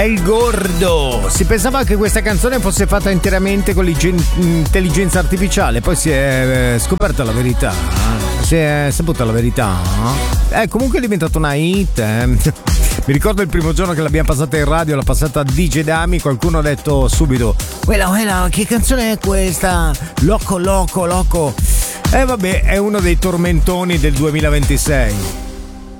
Il gordo. Si pensava che questa canzone fosse fatta interamente con l'intelligenza artificiale, poi si è scoperta la verità. Si è saputa la verità. Comunque è diventata una hit. Mi ricordo il primo giorno che l'abbiamo passata in radio, l'ha passata a DJ Dami, qualcuno ha detto subito: quella, che canzone è questa? Loco. Vabbè, è uno dei tormentoni del 2026.